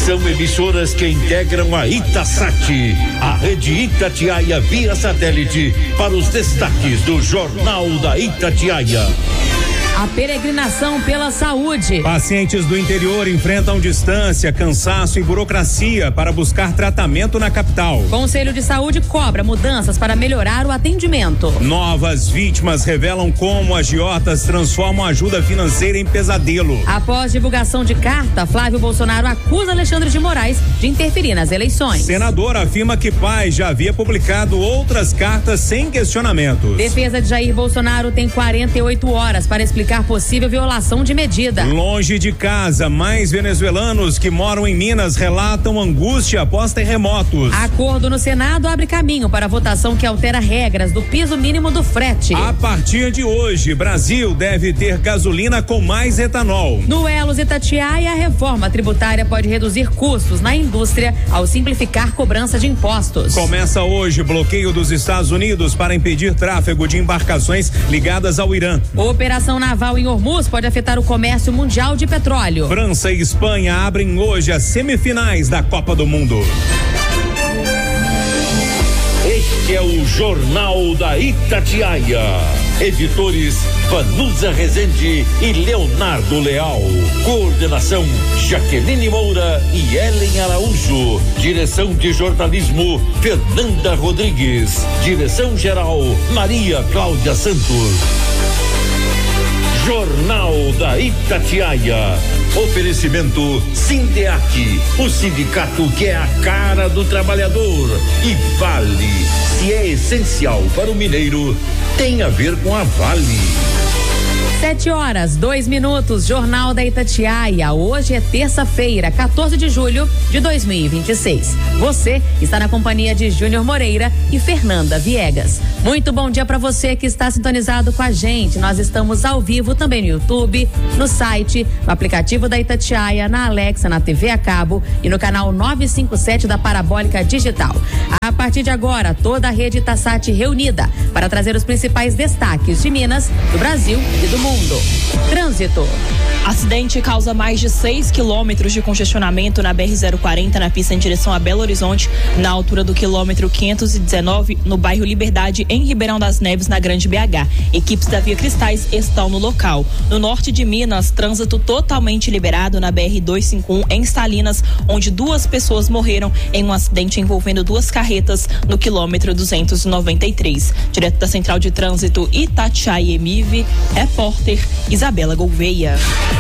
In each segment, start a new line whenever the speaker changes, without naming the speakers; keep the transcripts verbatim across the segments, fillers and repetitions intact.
São emissoras que integram a Itasat, a rede Itatiaia via satélite, para os destaques do Jornal da Itatiaia.
A peregrinação pela saúde.
Pacientes do interior enfrentam distância, cansaço e burocracia para buscar tratamento na capital.
Conselho de Saúde cobra mudanças para melhorar o atendimento.
Novas vítimas revelam como agiotas transformam ajuda financeira em pesadelo.
Após divulgação de carta, Flávio Bolsonaro acusa Alexandre de Moraes de interferir nas eleições.
Senador afirma que pai já havia publicado outras cartas sem questionamentos.
Defesa de Jair Bolsonaro tem quarenta e oito horas para explicar possível violação de medida.
Longe de casa, mais venezuelanos que moram em Minas relatam angústia após terremotos.
Acordo no Senado abre caminho para a votação que altera regras do piso mínimo do frete.
A partir de hoje, Brasil deve ter gasolina com mais etanol.
No Elos Itatiaia, a reforma tributária pode reduzir custos na indústria ao simplificar cobrança de impostos.
Começa hoje bloqueio dos Estados Unidos para impedir tráfego de embarcações ligadas ao Irã.
Operação naval em Hormuz pode afetar o comércio mundial de petróleo.
França e Espanha abrem hoje as semifinais da Copa do Mundo.
Este é o Jornal da Itatiaia. Editores Vanusa Rezende e Leonardo Leal. Coordenação Jaqueline Moura e Ellen Araújo. Direção de jornalismo Fernanda Rodrigues. Direção geral Maria Cláudia Santos. Jornal da Itatiaia. Oferecimento Sindeac, o sindicato que é a cara do trabalhador. E Vale, se é essencial para o mineiro, tem a ver com a Vale.
Sete horas, dois minutos, Jornal da Itatiaia. Hoje é terça-feira, quatorze de julho de dois mil e vinte e seis. Você está na companhia de Júnior Moreira e Fernanda Viegas. Muito bom dia para você que está sintonizado com a gente. Nós estamos ao vivo também no YouTube, no site, no aplicativo da Itatiaia, na Alexa, na T V a cabo e no canal novecentos e cinquenta e sete da Parabólica Digital. A partir de agora, toda a rede Itasat reunida para trazer os principais destaques de Minas, do Brasil e do mundo. Trânsito.
Acidente causa mais de seis quilômetros de congestionamento na B R zero quarenta, na pista em direção a Belo Horizonte, na altura do quilômetro quinhentos e dezenove, no bairro Liberdade, em Ribeirão das Neves, na Grande B H. Equipes da Via Cristais estão no local. No norte de Minas, trânsito totalmente liberado na B R duzentos e cinquenta e um, em Salinas, onde duas pessoas morreram em um acidente envolvendo duas carretas no quilômetro duzentos e noventa e três. Direto da Central de Trânsito Itatiaia Emive, repórter Isabela Gouveia.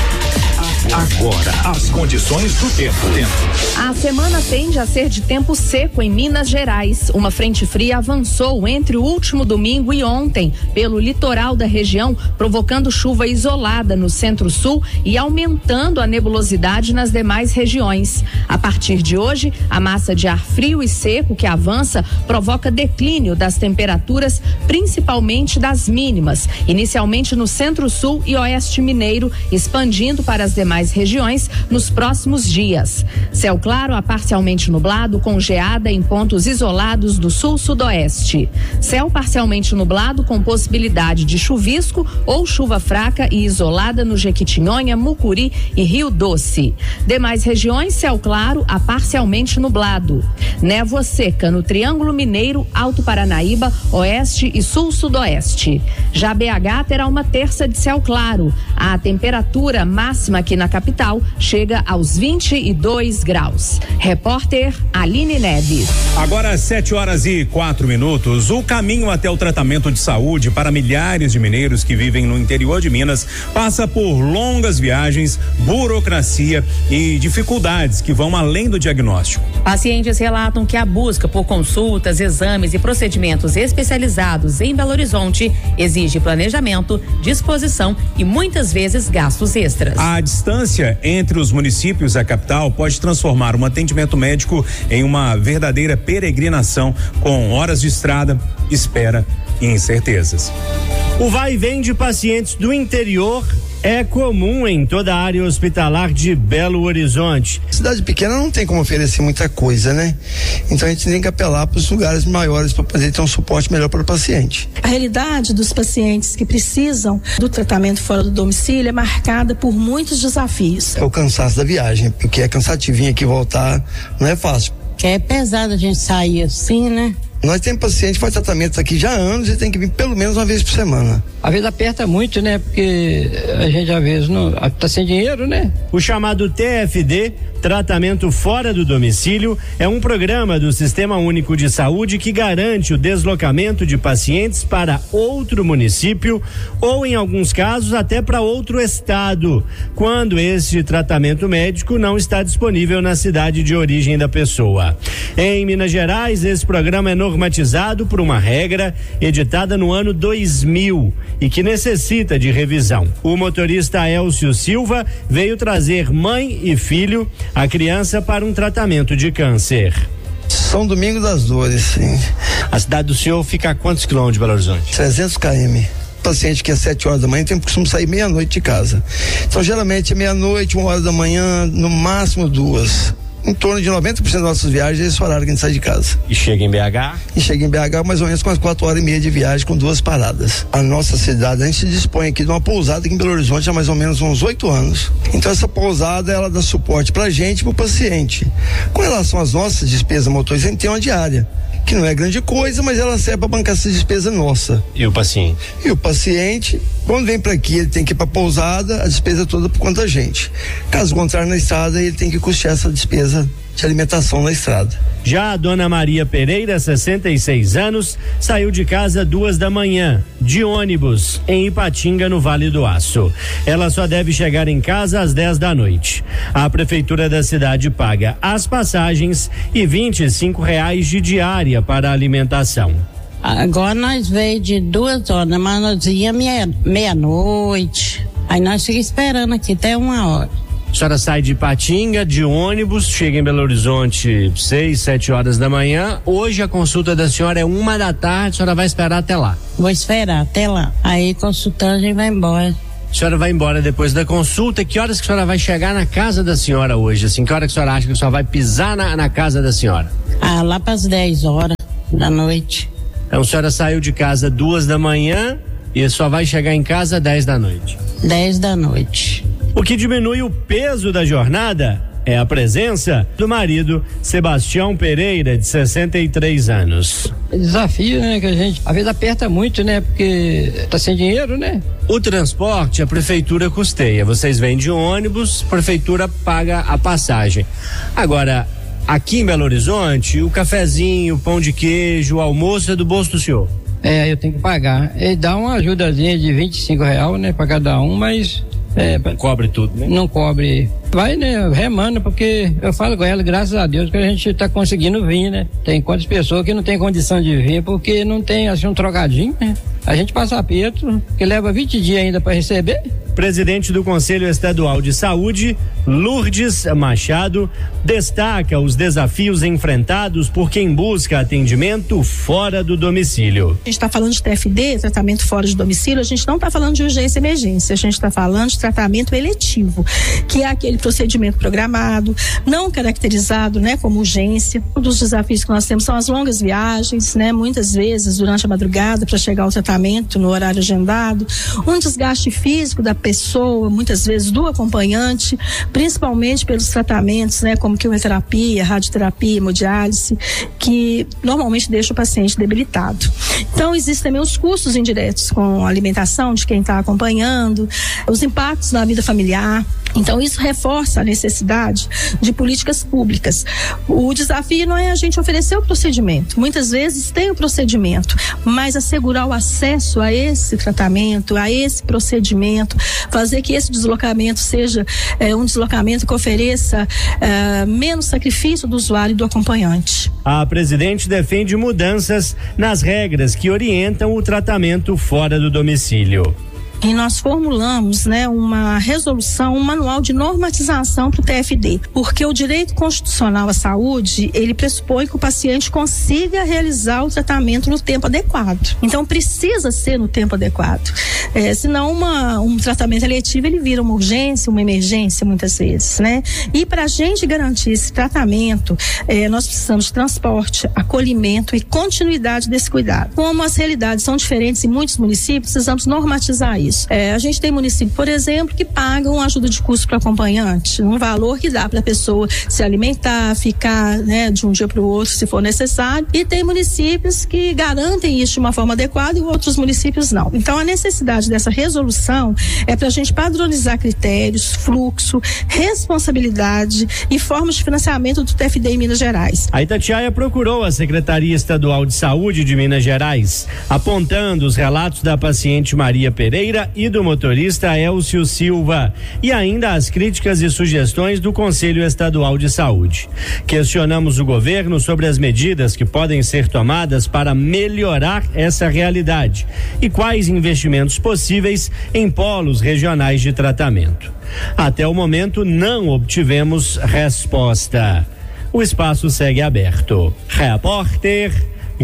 Agora, as condições do tempo.
A semana tende a ser de tempo seco em Minas Gerais. Uma frente fria avançou entre o último domingo e ontem pelo litoral da região, provocando chuva isolada no centro-sul e aumentando a nebulosidade nas demais regiões. A partir de hoje, a massa de ar frio e seco que avança provoca declínio das temperaturas, principalmente das mínimas, inicialmente no centro-sul e oeste mineiro, expandindo para as demais regiões nos próximos dias. Céu claro a parcialmente nublado, com geada em pontos isolados do sul-sudoeste. Céu parcialmente nublado com possibilidade de chuvisco ou chuva fraca e isolada no Jequitinhonha, Mucuri e Rio Doce. Demais regiões, céu claro a parcialmente nublado. Névoa seca no Triângulo Mineiro, Alto Paranaíba, Oeste e Sul-Sudoeste. Já B H terá uma terça de céu claro. A temperatura máxima aqui na capital chega aos vinte e dois graus. Repórter Aline Neves.
Agora sete horas e quatro minutos. O caminho até o tratamento de saúde para milhares de mineiros que vivem no interior de Minas passa por longas viagens, burocracia e dificuldades que vão além do diagnóstico.
Pacientes relatam que a busca por consultas, exames e procedimentos especializados em Belo Horizonte exige planejamento, disposição e muitas vezes gastos extras.
A distância entre os municípios e a capital pode transformar um atendimento médico em uma verdadeira peregrinação, com horas de estrada, espera e incertezas.
O vai e vem de pacientes do interior é comum em toda a área hospitalar de Belo Horizonte.
Cidade pequena não tem como oferecer muita coisa, né? Então a gente tem que apelar para os lugares maiores para poder ter um suporte melhor para o paciente.
A realidade dos pacientes que precisam do tratamento fora do domicílio é marcada por muitos desafios.
É o cansaço da viagem, porque é cansativo vir aqui voltar, não é fácil.
Que é pesado a gente sair assim, né?
Nós temos paciente que faz tratamento aqui já há anos e tem que vir pelo menos uma vez por semana.
Às vezes aperta muito, né? Porque a gente às vezes não tá sem dinheiro, né?
O chamado T F D, Tratamento Fora do Domicílio, é um programa do Sistema Único de Saúde que garante o deslocamento de pacientes para outro município ou, em alguns casos, até para outro estado, quando esse tratamento médico não está disponível na cidade de origem da pessoa. Em Minas Gerais, esse programa é normatizado por uma regra editada no ano dois mil e que necessita de revisão. O motorista Elcio Silva veio trazer mãe e filho, a criança, para um tratamento de câncer.
São Domingo das Dores, sim.
A cidade do senhor fica a quantos quilômetros de Belo Horizonte?
trezentos quilômetros. Paciente que é sete horas da manhã tem costume sair meia-noite de casa. Então, geralmente é meia-noite, uma hora da manhã, no máximo duas. Em torno de noventa por cento das nossas viagens é esse horário que a gente sai de casa.
E chega em B H?
E chega em B H mais ou menos com as quatro horas e meia de viagem, com duas paradas. A nossa cidade, a gente se dispõe aqui de uma pousada aqui em Belo Horizonte há mais ou menos uns oito anos. Então essa pousada, ela dá suporte pra gente e pro paciente. Com relação às nossas despesas motoristas, a gente tem uma diária, que não é grande coisa, mas ela serve para bancar essa despesa nossa.
E o paciente?
E o paciente, quando vem para aqui, ele tem que ir para pousada, a despesa toda por conta da gente. Caso contrário, na estrada, ele tem que custear essa despesa de alimentação na estrada.
Já a dona Maria Pereira, sessenta e seis anos, saiu de casa duas da manhã, de ônibus, em Ipatinga, no Vale do Aço. Ela só deve chegar em casa às dez da noite. A prefeitura da cidade paga as passagens e vinte e cinco reais de diária para a alimentação.
Agora nós veio de duas horas, mas nós ia meia, meia-noite. Aí nós ficamos esperando aqui até uma hora.
A senhora sai de Ipatinga, de ônibus, chega em Belo Horizonte seis, sete horas da manhã. Hoje a consulta da senhora é uma da tarde, a senhora vai esperar até lá?
Vou esperar até lá. Aí consultando a gente vai embora.
A senhora vai embora depois da consulta. Que horas que a senhora vai chegar na casa da senhora hoje? Assim, que hora que a senhora acha que a senhora vai pisar na, na casa da senhora?
Ah, lá para as dez horas da noite.
Então a senhora saiu de casa duas da manhã e só vai chegar em casa dez da noite.
Dez da noite.
O que diminui o peso da jornada é a presença do marido Sebastião Pereira, de sessenta e três anos.
É desafio, né, que a gente às vezes aperta muito, né, porque tá sem dinheiro, né?
O transporte a prefeitura custeia, vocês vêm de ônibus, a prefeitura paga a passagem. Agora, aqui em Belo Horizonte, o cafezinho, o pão de queijo, o almoço é do bolso do senhor?
É, eu tenho que pagar. Ele dá uma ajudazinha de vinte e cinco reais, né, pra cada um, mas é,
não cobre tudo, né?
Não cobre. Vai, né, remando, porque eu falo com ela, graças a Deus, que a gente tá conseguindo vir, né? Tem quantas pessoas que não tem condição de vir, porque não tem, assim, um trogadinho, né? A gente passa aperto, que leva vinte dias ainda para receber.
Presidente do Conselho Estadual de Saúde, Lourdes Machado, destaca os desafios enfrentados por quem busca atendimento fora do domicílio.
A gente está falando de T F D, tratamento fora de domicílio, a gente não está falando de urgência e emergência, a gente está falando de tratamento eletivo, que é aquele procedimento programado, não caracterizado, né, como urgência. Um dos desafios que nós temos são as longas viagens, né, muitas vezes durante a madrugada para chegar ao tratamento no horário agendado, um desgaste físico da pessoa, muitas vezes do acompanhante, principalmente pelos tratamentos, né, como quimioterapia, radioterapia, hemodiálise, que normalmente deixa o paciente debilitado. Então, existem também os custos indiretos com a alimentação de quem está acompanhando, os impactos na vida familiar. Então, isso reforça a necessidade de políticas públicas. O desafio não é a gente oferecer o procedimento. Muitas vezes tem o procedimento, mas assegurar o acesso a esse tratamento, a esse procedimento, fazer que esse deslocamento seja eh, um deslocamento que ofereça eh, menos sacrifício do usuário e do acompanhante.
A presidente defende mudanças nas regras que orientam o tratamento fora do domicílio.
e nós formulamos, né, uma resolução, um manual de normatização para o T F D, porque o direito constitucional à saúde, ele pressupõe que o paciente consiga realizar o tratamento no tempo adequado. Então precisa ser no tempo adequado. É, senão uma, um tratamento eletivo ele vira uma urgência, uma emergência muitas vezes, né? E para a gente garantir esse tratamento, é, nós precisamos de transporte, acolhimento e continuidade desse cuidado. Como as realidades são diferentes em muitos municípios, precisamos normatizar isso. É, a gente tem município, por exemplo, que pagam ajuda de custo para acompanhante, um valor que dá para a pessoa se alimentar, ficar, né, de um dia para o outro, se for necessário. E tem municípios que garantem isso de uma forma adequada e outros municípios não. Então a necessidade dessa resolução é para a gente padronizar critérios, fluxo, responsabilidade e formas de financiamento do T F D em Minas Gerais.
A Itatiaia procurou a Secretaria Estadual de Saúde de Minas Gerais, apontando os relatos da paciente Maria Pereira e do motorista Elcio Silva, e ainda as críticas e sugestões do Conselho Estadual de Saúde. Questionamos o governo sobre as medidas que podem ser tomadas para melhorar essa realidade e quais investimentos possíveis em polos regionais de tratamento. Até o momento não obtivemos resposta. O espaço segue aberto. Repórter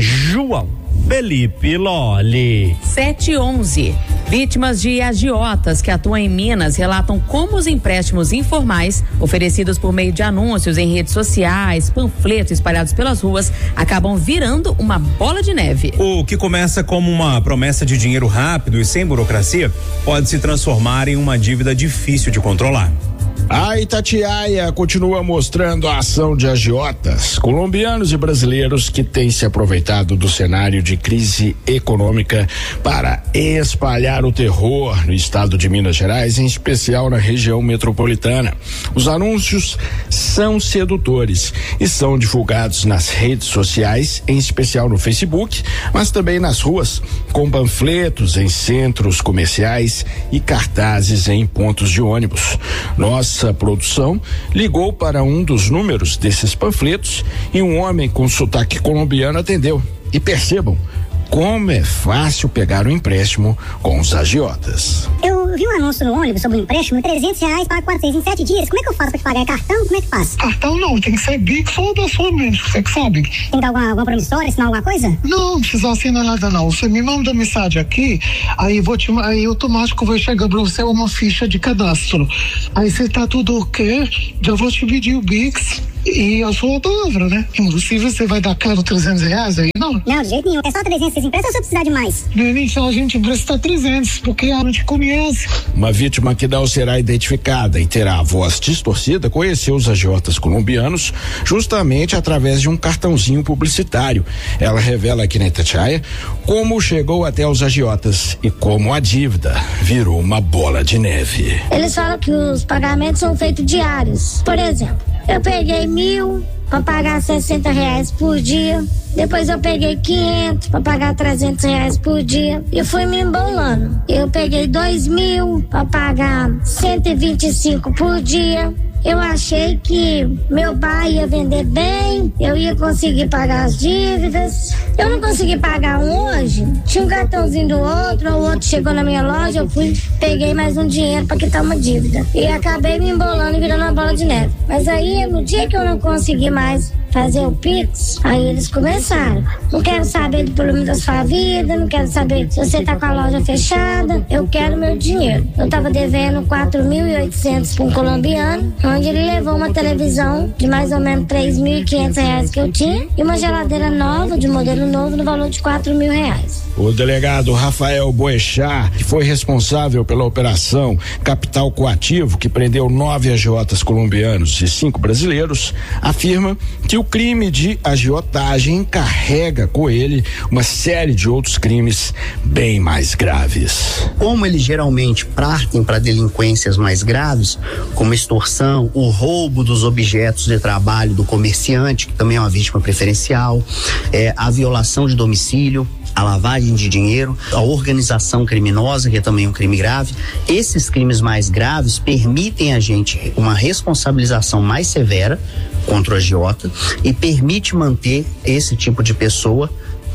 João Felipe Lolli.
sete e onze. Vítimas de agiotas que atuam em Minas relatam como os empréstimos informais, oferecidos por meio de anúncios em redes sociais, panfletos espalhados pelas ruas, acabam virando uma bola de neve.
O que começa como uma promessa de dinheiro rápido e sem burocracia pode se transformar em uma dívida difícil de controlar.
A Itatiaia continua mostrando a ação de agiotas, colombianos e brasileiros que têm se aproveitado do cenário de crise econômica para espalhar o terror no estado de Minas Gerais, em especial na região metropolitana. Os anúncios são sedutores e são divulgados nas redes sociais, em especial no Facebook, mas também nas ruas, com panfletos em centros comerciais e cartazes em pontos de ônibus. Nós Nossa produção ligou para um dos números desses panfletos e um homem com sotaque colombiano atendeu. E percebam como é fácil pegar um empréstimo com os agiotas.
Eu vi um anúncio no ônibus sobre um empréstimo de trezentos reais para quatrocentos em sete dias. Como é que eu faço para pagar? É cartão? Como é que faz?
Cartão não, tem que ser Pix ou da sua mente, você que sabe.
Tem que dar alguma, alguma promissória, assinar alguma coisa?
Não, não precisa assinar nada não. Você me manda mensagem aqui, aí, vou te, aí automático vai chegar para você uma ficha de cadastro. Aí você tá tudo ok, já vou te pedir o Pix e a sua palavra, né? Inclusive você vai dar caro trezentos reais aí, não?
Não, de jeito nenhum. É só trezentos que vocês emprestam ou se eu precisar de mais?
No início a gente empresta trezentos, porque a gente conhece.
Uma vítima que não será identificada e terá a voz distorcida conheceu os agiotas colombianos justamente através de um cartãozinho publicitário. Ela revela aqui na Itatiaia como chegou até os agiotas e como a dívida virou uma bola de neve.
Eles falam que os pagamentos são feitos diários. Por exemplo, eu peguei mil para pagar sessenta reais por dia. Depois eu peguei quinhentos para pagar trezentos reais por dia. E fui me embolando. Eu peguei dois mil para pagar cento e vinte e cinco por dia. Eu achei que meu pai ia vender bem, eu ia conseguir pagar as dívidas. Eu não consegui pagar um hoje, tinha um cartãozinho do outro, o outro chegou na minha loja, eu fui, peguei mais um dinheiro para quitar uma dívida. E acabei me embolando e virando uma bola de neve. Mas aí, no dia que eu não consegui mais fazer o Pix, aí eles começaram. Não quero saber do problema da sua vida, não quero saber se você tá com a loja fechada, eu quero meu dinheiro. Eu tava devendo quatro mil e oitocentos para um colombiano, onde ele levou uma televisão de mais ou menos três mil e quinhentos reais que eu tinha e uma geladeira nova, de modelo novo, no valor de quatro mil reais.
O delegado Rafael Boechat, que foi responsável pela operação Capital Coativo, que prendeu nove agiotas colombianos e cinco brasileiros, afirma que o crime de agiotagem carrega com ele uma série de outros crimes bem mais graves.
Como eles geralmente partem para delinquências mais graves, como extorsão, o roubo dos objetos de trabalho do comerciante, que também é uma vítima preferencial, é, a violação de domicílio, a lavagem de dinheiro, a organização criminosa, que é também um crime grave. Esses crimes mais graves permitem a gente uma responsabilização mais severa contra o agiota e permite manter esse tipo de pessoa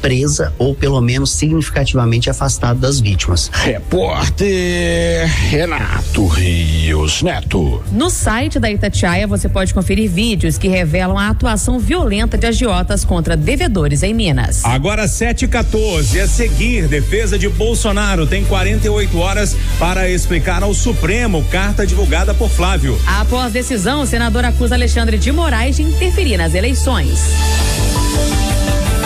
presa ou pelo menos significativamente afastado das vítimas.
Repórter Renato Rios Neto.
No site da Itatiaia você pode conferir vídeos que revelam a atuação violenta de agiotas contra devedores em Minas.
Agora sete e quatorze, a seguir, defesa de Bolsonaro tem quarenta e oito horas para explicar ao Supremo carta divulgada por Flávio.
Após decisão, o senador acusa Alexandre de Moraes de interferir nas eleições.